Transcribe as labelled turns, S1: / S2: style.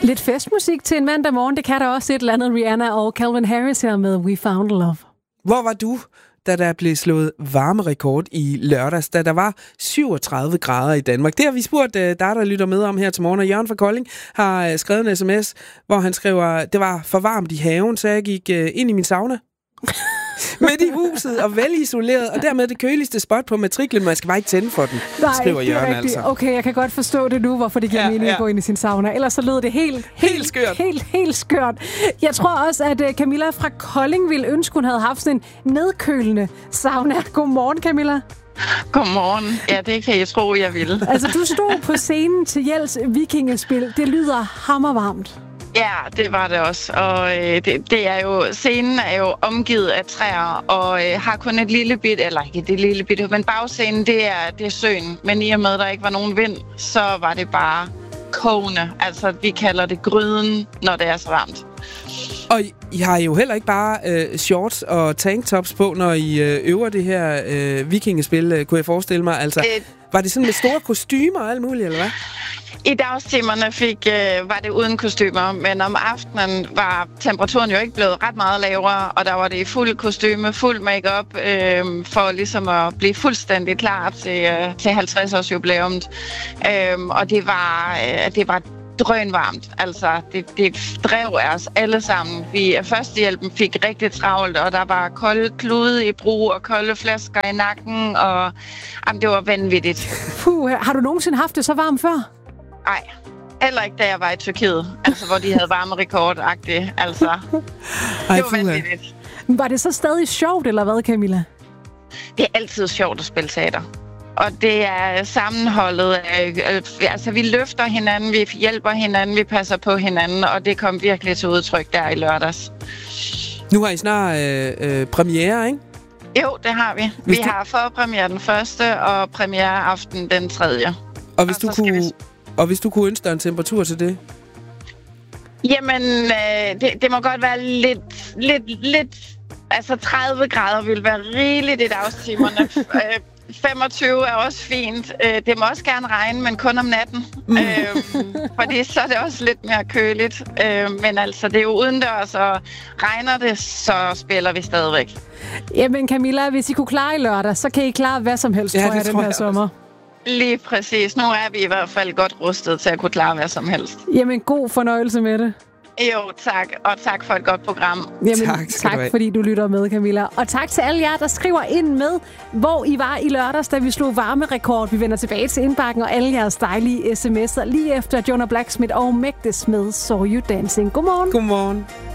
S1: Lidt festmusik til en mandag morgen, det kan der også et eller andet. Rihanna og Calvin Harris her med We Found Love.
S2: Hvor var du, da der blev slået varmerekord i lørdags, da der var 37 grader i Danmark? Det har vi spurgt dig, der lytter med om her til morgen, og Jørgen fra Kolding har skrevet en sms, hvor han skriver, det var for varmt i haven, så jeg gik ind i min sauna. Midt i huset og velisoleret, og dermed det køligste spot på matriklen, man skal bare ikke tænde for den, skriver Jørgen altså.
S1: Okay, jeg kan godt forstå det nu, hvorfor det giver mening at gå ind i sin sauna. Ellers så lød det helt
S2: skørt.
S1: Helt skørt. Jeg tror også, at Camilla fra Kolding ville ønske, hun havde haft sådan en nedkølende sauna. Godmorgen, Camilla.
S3: Godmorgen. Ja, det kan jeg tro, jeg vil.
S1: Altså, du stod på scenen til Hjells vikingespil. Det lyder hammervarmt.
S3: Ja, det var det også. Og det er jo, scenen er jo omgivet af træer, og har kun et lille bit, eller ikke det lille bit, men bagscenen, det er søen. Men i og med, at der ikke var nogen vind, så var det bare kogende. Altså, vi kalder det gryden, når det er så varmt.
S2: Og I har jo heller ikke bare shorts og tanktops på, når I øver det her vikingespil, kunne jeg forestille mig. Altså, var det sådan med store kostymer og alt muligt, eller hvad?
S3: I dagstimerne var det uden kostymer, men om aftenen var temperaturen jo ikke blevet ret meget lavere, og der var det i fuld kostyme, fuld makeup for ligesom at blive fuldstændig klar til 50-års jubilæumet. Og det var drønvarmt. Altså, det drev af os alle sammen. Førstehjælpen fik rigtig travlt, og der var kolde klude i brug og kolde flasker i nakken, og det var vanvittigt.
S1: Har du nogensinde haft det så varmt før?
S3: Nej, heller ikke, da jeg var i Tyrkiet. Altså, hvor de havde varmerekord-agtigt. Altså, det var vanvittigt.
S1: Var det så stadig sjovt, eller hvad, Camilla?
S3: Det er altid sjovt at spille teater. Og det er sammenholdet. Altså, vi løfter hinanden, vi hjælper hinanden, vi passer på hinanden, og det kom virkelig til udtryk der i lørdags.
S2: Nu har I snart premiere, ikke?
S3: Jo, det har vi. Vi har forpremiere den første, og premiereaften den 3.
S2: Og hvis du kunne ønske dig en temperatur til det?
S3: Jamen, det må godt være lidt... Altså, 30 grader ville være rigeligt i dagstimerne. 25 er også fint. Det må også gerne regne, men kun om natten. Fordi så er det også lidt mere køligt. Men altså, det er jo udendørs, og regner det, så spiller vi stadigvæk.
S1: Jamen Camilla, hvis I kunne klare i lørdag, så kan I klare hvad som helst, tror jeg, den her sommer.
S3: Lige præcis. Nu er vi i hvert fald godt rustet til at kunne klare hvad som helst.
S1: Jamen, god fornøjelse med det.
S3: Jo, tak. Og tak for et godt program.
S1: Jamen, tak fordi du lytter med, Camilla. Og tak til alle jer, der skriver ind med, hvor I var i lørdags, da vi slog varmerekord. Vi vender tilbage til indbakken og alle jeres dejlige sms'er lige efter Jonah Blacksmith og Mægtes med Saw You Dancing. Godmorgen.
S2: Godmorgen.